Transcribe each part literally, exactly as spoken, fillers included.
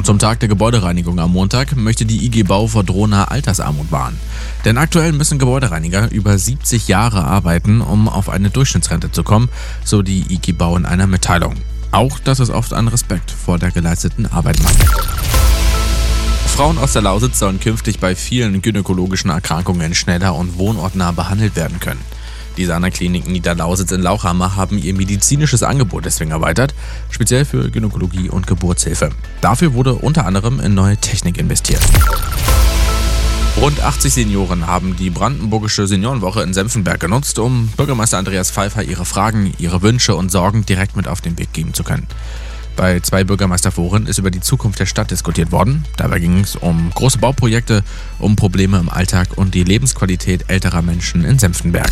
Zum Tag der Gebäudereinigung am Montag möchte die I G Bau vor drohender Altersarmut warnen. Denn aktuell müssen Gebäudereiniger über siebzig Jahre arbeiten, um auf eine Durchschnittsrente zu kommen, so die I G Bau in einer Mitteilung. Auch, dass es oft an Respekt vor der geleisteten Arbeit mangelt. Frauen aus der Lausitz sollen künftig bei vielen gynäkologischen Erkrankungen schneller und wohnortnah behandelt werden können. Die Sana-Kliniken Niederlausitz in Lauchhammer haben ihr medizinisches Angebot deswegen erweitert, speziell für Gynäkologie und Geburtshilfe. Dafür wurde unter anderem in neue Technik investiert. Rund achtzig Senioren haben die Brandenburgische Seniorenwoche in Senftenberg genutzt, um Bürgermeister Andreas Pfeiffer ihre Fragen, ihre Wünsche und Sorgen direkt mit auf den Weg geben zu können. Bei zwei Bürgermeisterforen ist über die Zukunft der Stadt diskutiert worden. Dabei ging es um große Bauprojekte, um Probleme im Alltag und die Lebensqualität älterer Menschen in Senftenberg.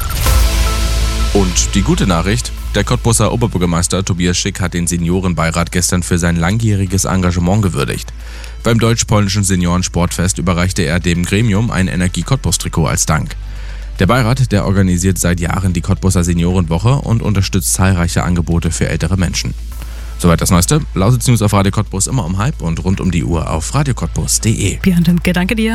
Und die gute Nachricht: Der Cottbuser Oberbürgermeister Tobias Schick hat den Seniorenbeirat gestern für sein langjähriges Engagement gewürdigt. Beim deutsch-polnischen Seniorensportfest überreichte er dem Gremium ein Energie-Cottbus-Trikot als Dank. Der Beirat, der organisiert seit Jahren die Cottbuser Seniorenwoche und unterstützt zahlreiche Angebote für ältere Menschen. Soweit das Neueste. Lausitz News auf Radio Cottbus immer um halb und rund um die Uhr auf radio cottbus punkt de. Björn Dümke, danke dir.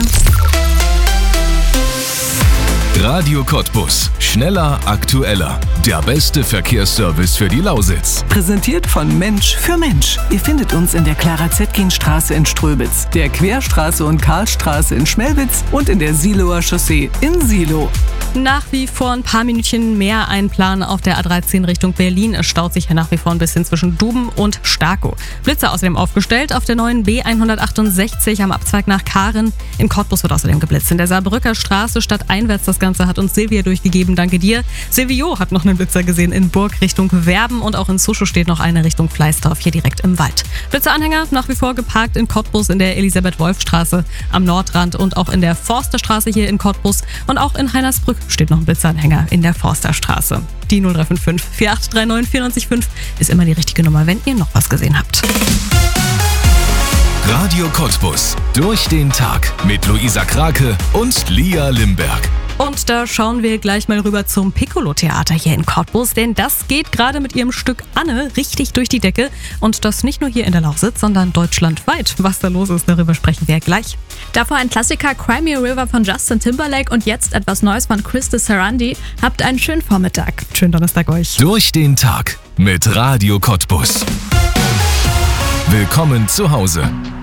Radio Cottbus. Schneller, aktueller. Der beste Verkehrsservice für die Lausitz. Präsentiert von Mensch für Mensch. Ihr findet uns in der Clara-Zetkin-Straße in Ströbitz, der Querstraße und Karlstraße in Schmelwitz und in der Siloer Chaussee in Silo. Nach wie vor ein paar Minütchen mehr Einplan auf der A dreizehn Richtung Berlin. Es staut sich ja nach wie vor ein bisschen zwischen Duben und Starkow. Blitzer außerdem aufgestellt auf der neuen B hundertachtundsechzig am Abzweig nach Kahren. In Cottbus wird außerdem geblitzt. In der Saarbrücker Straße stadteinwärts. Das Ganze hat uns Silvia durchgegeben. Danke dir. Silvio hat noch einen Blitzer gesehen in Burg Richtung Werben und auch in Suschow steht noch eine Richtung Fleißdorf hier direkt im Wald. Blitzeranhänger nach wie vor geparkt in Cottbus in der Elisabeth-Wolf-Straße am Nordrand und auch in der Forsterstraße hier in Cottbus und auch in Heinersbrück steht noch ein Blitzeranhänger in der Forsterstraße. Die null drei fünf fünf vier acht drei neun vier neun fünf ist immer die richtige Nummer, wenn ihr noch was gesehen habt. Radio Cottbus. Durch den Tag mit Luisa Krake und Lia Limberg. Und da schauen wir gleich mal rüber zum Piccolo-Theater hier in Cottbus, denn das geht gerade mit ihrem Stück Anne richtig durch die Decke. Und das nicht nur hier in der Lausitz, sondern deutschlandweit. Was da los ist, darüber sprechen wir gleich. Davor ein Klassiker Cry Me a River von Justin Timberlake und jetzt etwas Neues von Chris de Sarandi. Habt einen schönen Vormittag. Schönen Donnerstag euch. Durch den Tag mit Radio Cottbus. Willkommen zu Hause.